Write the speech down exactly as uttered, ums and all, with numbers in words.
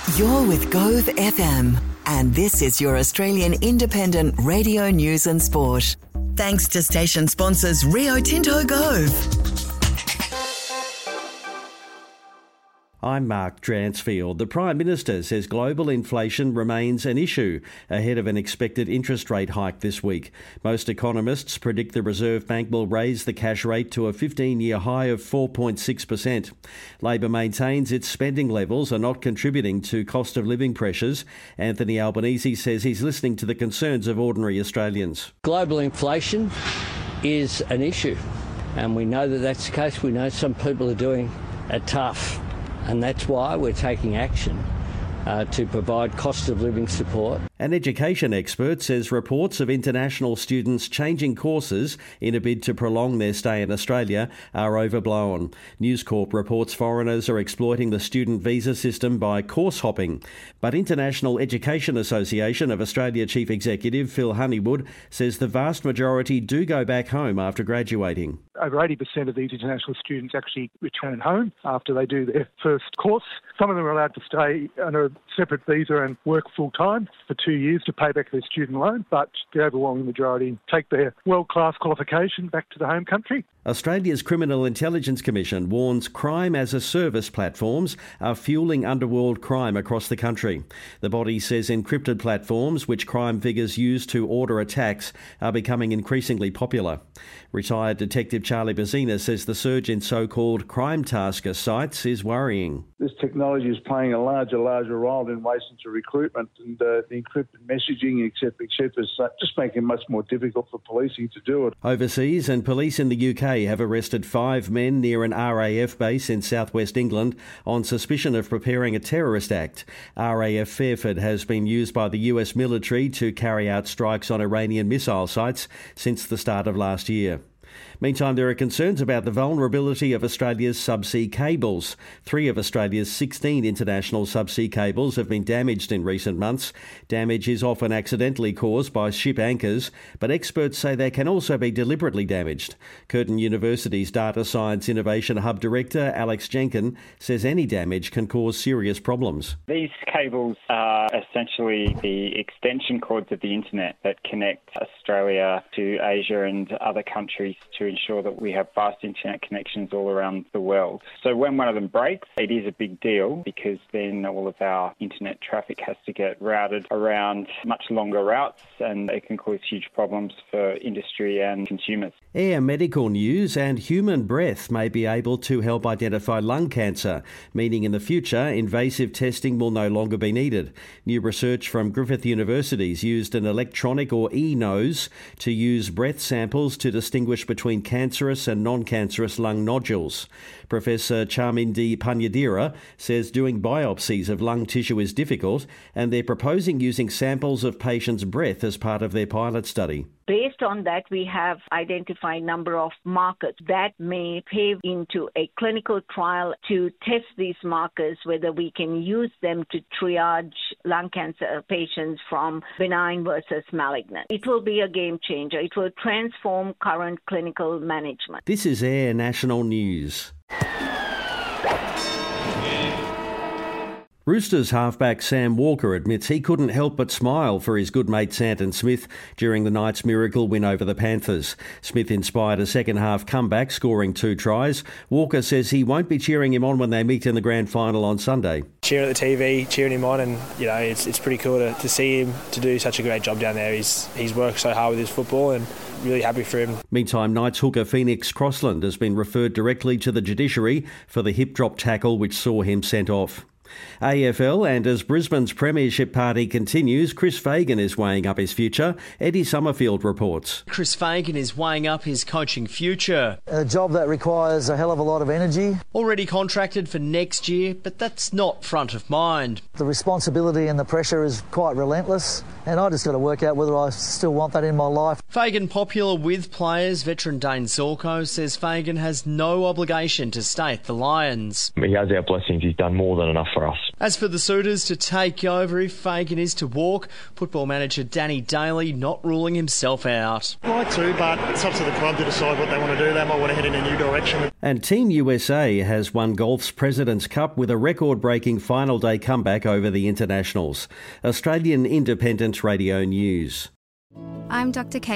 You're with Gove F M, and this is your Australian independent radio news and sport. Thanks to station sponsors Rio Tinto Gove. I'm Mark Dransfield. The Prime Minister says global inflation remains an issue ahead of an expected interest rate hike this week. Most economists predict the Reserve Bank will raise the cash rate to a fifteen-year high of four point six percent. Labor maintains its spending levels are not contributing to cost of living pressures. Anthony Albanese says he's listening to the concerns of ordinary Australians. Global inflation is an issue, and we know that that's the case. We know some people are doing it tough. And that's why we're taking action uh, to provide cost of living support. An education expert says reports of international students changing courses in a bid to prolong their stay in Australia are overblown. News Corp reports foreigners are exploiting the student visa system by course hopping. But International Education Association of Australia Chief Executive Phil Honeywood says the vast majority do go back home after graduating. Over eighty percent of these international students actually return home after they do their first course. Some of them are allowed to stay on a separate visa and work full-time for two years to pay back their student loan, but the overwhelming majority take their world-class qualification back to the home country. Australia's Criminal Intelligence Commission warns crime-as-a-service platforms are fueling underworld crime across the country. The body says encrypted platforms, which crime figures use to order attacks, are becoming increasingly popular. Retired Detective Charlie Bazzina says the surge in so-called crime tasker sites is worrying. This technology is playing a larger, larger role in relation to recruitment, and uh, the encrypted messaging, et cetera, et cetera, so just making it much more difficult for policing to do it. Overseas, and police in the U K have arrested five men near an R A F base in southwest England on suspicion of preparing a terrorist act. R A F Fairford has been used by the U S military to carry out strikes on Iranian missile sites since the start of last year. Meantime, there are concerns about the vulnerability of Australia's subsea cables. Three of Australia's sixteen international subsea cables have been damaged in recent months. Damage is often accidentally caused by ship anchors, but experts say they can also be deliberately damaged. Curtin University's Data Science Innovation Hub Director Alex Jenkin says any damage can cause serious problems. These cables are essentially the extension cords of the internet that connect Australia to Asia and other countries to ensure that we have fast internet connections all around the world. So when one of them breaks, it is a big deal because then all of our internet traffic has to get routed around much longer routes, and it can cause huge problems for industry and consumers. Air medical news, and human breath may be able to help identify lung cancer, meaning in the future invasive testing will no longer be needed. New research from Griffith University's used an electronic or e-nose to use breath samples to distinguish between cancerous and non-cancerous lung nodules. Professor Charmindi Panyadira says doing biopsies of lung tissue is difficult, and they're proposing using samples of patients' breath as part of their pilot study. Based on that, we have identified a number of markers that may pave into a clinical trial to test these markers, whether we can use them to triage lung cancer patients from benign versus malignant. It will be a game changer. It will transform current clinical management. This is Air National News. Roosters halfback Sam Walker admits he couldn't help but smile for his good mate Santon Smith during the night's miracle win over the Panthers. Smith inspired a second-half comeback, scoring two tries. Walker says he won't be cheering him on when they meet in the grand final on Sunday. Cheering at the T V, cheering him on, and you know it's it's pretty cool to, to see him to do such a great job down there. He's he's worked so hard with his football, and really happy for him. Meantime, Knights hooker Phoenix Crossland has been referred directly to the judiciary for the hip drop tackle which saw him sent off. A F L, and as Brisbane's premiership party continues, Chris Fagan is weighing up his future. Eddie Summerfield reports. Chris Fagan is weighing up his coaching future. A job that requires a hell of a lot of energy. Already contracted for next year, but that's not front of mind. The responsibility and the pressure is quite relentless, and I just got to work out whether I still want that in my life. Fagan, popular with players, veteran Dane Zorko says Fagan has no obligation to stay at the Lions. He has our blessings. He's done more than enough for for us. As for the suitors to take over if Fagan is to walk, football manager Danny Daly not ruling himself out. I'd like to, but it's up to the club to decide what they want to do. They might want to head in a new direction. And Team U S A has won golf's President's Cup with a record-breaking final day comeback over the internationals. Australian Independent Radio News. I'm Doctor Kate